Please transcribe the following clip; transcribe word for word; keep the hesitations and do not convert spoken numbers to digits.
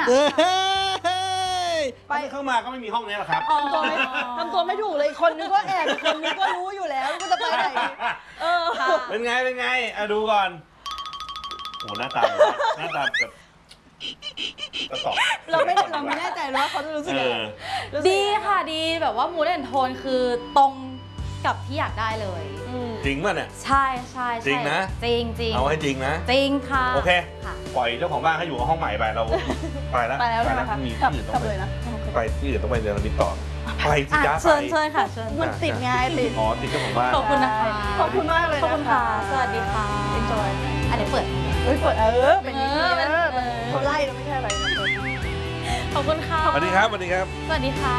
ไปเข้ามาก็ไม่มีห้องนี้หรอกครับทำตัวไม่ทำตัวไม่ถูกเลยคนนึงก็แอบคนนึงก็รู้อยู่แล้วก็จะไปไหนเออเป็นไงเป็นไงอ่ะดูก่อนโอ้หน้าตาหน้าตาแบบกระตอบเราไม่เราไม่แน่ใจว่าเขาจะรู้สึกยังไงดีค่ะดีแบบว่ามูดแอนโทนคือตรงกับที่อยากได้เลยจริงป่ะเนี่ยใช่ใช่จริงนะจริงจริงเอาให้จริงนะจริงค่ะโอเคปล่อยเจ้าของบ้านให้อยู่กับห้องใหม่ไปเราไปแล้วไปแล้วนะคะมีที่อื่นต้องไปไปที่อื่นต้องไปเดินระบิดต่อไปสิจ้าไปเชิญเชิญค่ะเชิญมันติดไงติดอ๋อติดเจ้าของบ้านขอบคุณนะคะขอบคุณมากเลยขอบคุณค่ะสวัสดีค่ะ enjoy อันนี้เปิดเฮ้ยเปิดเออเป็นอย่างนี้เขาไล่เราไม่ใช่อะไรขอบคุณค่ะสวัสดีครับสวัสดีครับสวัสดีค่ะ